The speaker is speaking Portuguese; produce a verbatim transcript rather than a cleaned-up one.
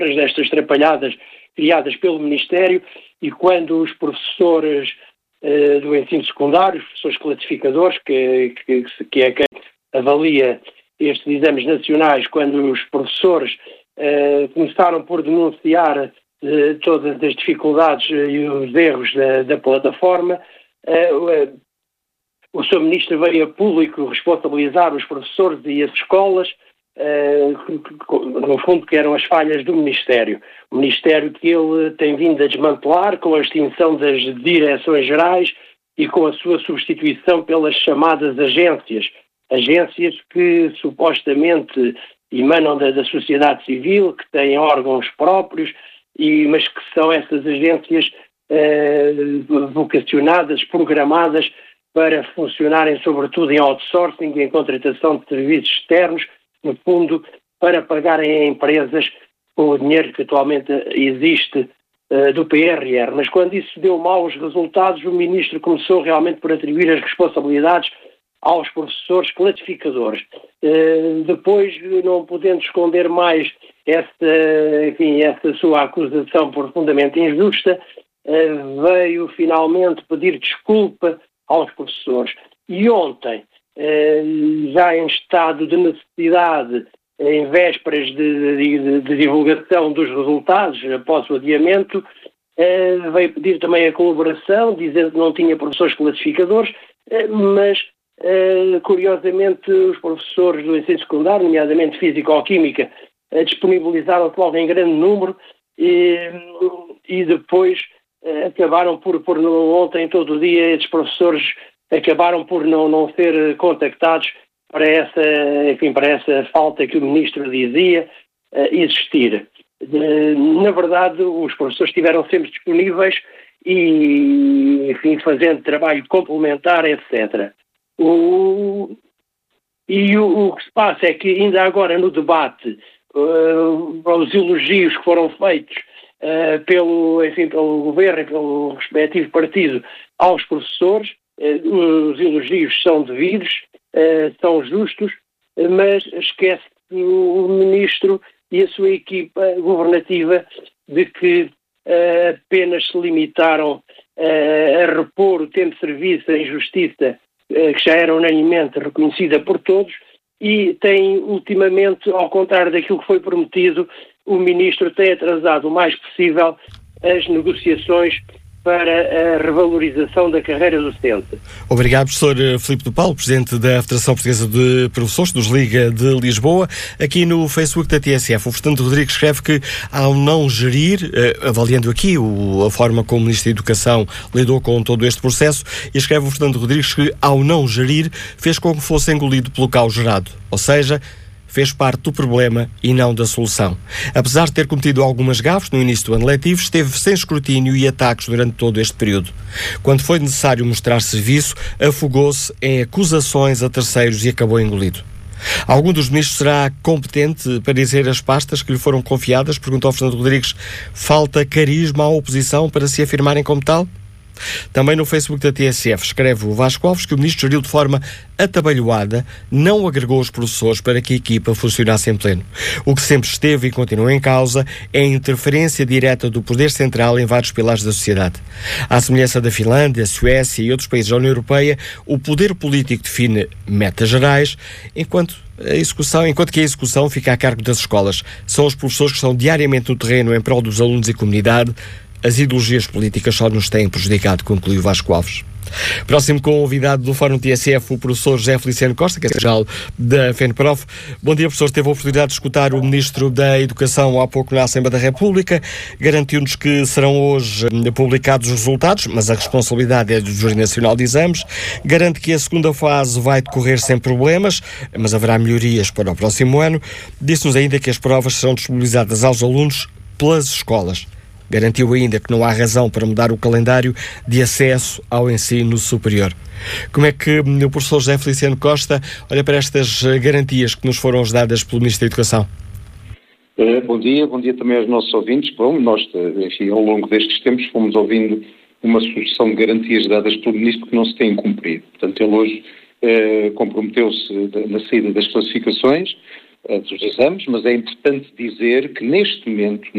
destas trapalhadas criadas pelo Ministério, e quando os professores uh, do ensino secundário, os professores classificadores, que, que, que é quem avalia estes exames nacionais, quando os professores uh, começaram por denunciar uh, todas as dificuldades e os erros da, da plataforma, uh, uh, o senhor Ministro veio a público responsabilizar os professores e as escolas, uh, no fundo, que eram as falhas do Ministério. O Ministério que ele tem vindo a desmantelar com a extinção das direções gerais e com a sua substituição pelas chamadas agências. Agências que supostamente emanam da, da sociedade civil, que têm órgãos próprios, e, mas que são essas agências uh, vocacionadas, programadas para funcionarem sobretudo em outsourcing, em contratação de serviços externos, no fundo, para pagarem a empresas com o dinheiro que atualmente existe uh, do P R R. Mas quando isso deu maus resultados, o Ministro começou realmente por atribuir as responsabilidades aos professores classificadores. Uh, depois, não podendo esconder mais essa, enfim, essa sua acusação profundamente injusta, uh, veio finalmente pedir desculpa aos professores. E ontem, eh, já em estado de necessidade, em vésperas de, de, de divulgação dos resultados, após o adiamento, eh, veio pedir também a colaboração, dizendo que não tinha professores classificadores, eh, mas, eh, curiosamente, os professores do ensino secundário, nomeadamente Físico-Química, eh, disponibilizaram-se logo em grande número e, e depois acabaram por, por ontem, todo o dia, esses professores acabaram por não, não ser contactados para essa, enfim, para essa falta que o Ministro dizia uh, existir. Uh, na verdade, os professores estiveram sempre disponíveis e, enfim, fazendo trabalho complementar, etcétera. O, e o, o que se passa é que ainda agora no debate, uh, os elogios que foram feitos Uh, pelo, enfim, pelo governo e pelo respectivo partido aos professores, uh, os elogios são devidos, uh, são justos, uh, mas esquece o Ministro e a sua equipa governativa de que uh, apenas se limitaram uh, a repor o tempo de serviço à injustiça uh, que já era unanimemente reconhecida por todos, e tem ultimamente, ao contrário daquilo que foi prometido, o Ministro tem atrasado o mais possível as negociações para a revalorização da carreira docente. Obrigado, professor Filipe do Paulo, Presidente da Federação Portuguesa de Professores, dos Liga de Lisboa. Aqui no Facebook da T S F, o Fernando Rodrigues escreve que, ao não gerir, avaliando aqui o, a forma como o Ministro da Educação lidou com todo este processo, e escreve o Fernando Rodrigues que, ao não gerir, fez com que fosse engolido pelo caos gerado. Ou seja, fez parte do problema e não da solução. Apesar de ter cometido algumas gafes no início do ano letivo, esteve sem escrutínio e ataques durante todo este período. Quando foi necessário mostrar serviço, afogou-se em acusações a terceiros e acabou engolido. Algum dos ministros será competente para dizer as pastas que lhe foram confiadas? Perguntou ao Fernando Rodrigues. Falta carisma à oposição para se afirmarem como tal? Também no Facebook da T S F escreve o Vasco Alves que o Ministro geriu de forma atabalhoada, não agregou os professores para que a equipa funcionasse em pleno. O que sempre esteve e continua em causa é a interferência direta do poder central em vários pilares da sociedade. À semelhança da Finlândia, Suécia e outros países da União Europeia, o poder político define metas gerais, enquanto a execução, enquanto que a execução fica a cargo das escolas. São os professores que estão diariamente no terreno em prol dos alunos e comunidade. As ideologias políticas só nos têm prejudicado, concluiu Vasco Alves. Próximo convidado do Fórum T S F, o professor José Feliciano Costa, que é secretário da FENPROF. Bom dia, professor. Teve a oportunidade de escutar o Ministro da Educação há pouco na Assembleia da República. Garantiu-nos que serão hoje publicados os resultados, mas a responsabilidade é do Júri Nacional de Exames. Garante que a segunda fase vai decorrer sem problemas, mas haverá melhorias para o próximo ano. Disse-nos ainda que as provas serão disponibilizadas aos alunos pelas escolas. Garantiu ainda que não há razão para mudar o calendário de acesso ao ensino superior. Como é que o professor José Feliciano Costa olha para estas garantias que nos foram dadas pelo Ministro da Educação? É, bom dia, bom dia também aos nossos ouvintes. Bom, nós, enfim, ao longo destes tempos fomos ouvindo uma sucessão de garantias dadas pelo Ministro que não se têm cumprido. Portanto, ele hoje eh, comprometeu-se na saída das classificações eh, dos exames, mas é importante dizer que neste momento